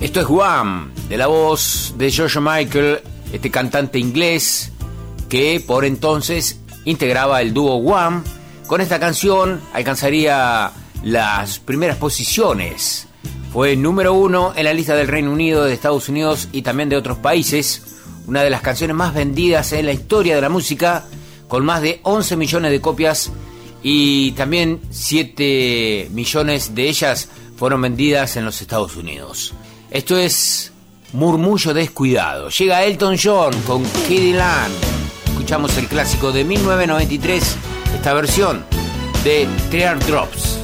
Esto es Wham, de la voz de George Michael, este cantante inglés que por entonces integraba el dúo Wham. Con esta canción alcanzaría las primeras posiciones. Fue número 1 en la lista del Reino Unido, de Estados Unidos y también de otros países. Una de las canciones más vendidas en la historia de la música, con más de 11 millones de copias, y también 7 millones de ellas fueron vendidas en los Estados Unidos. Esto es Murmullo Descuidado. Llega Elton John con Kiddy Land. Escuchamos el clásico de 1993, esta versión de Teardrops.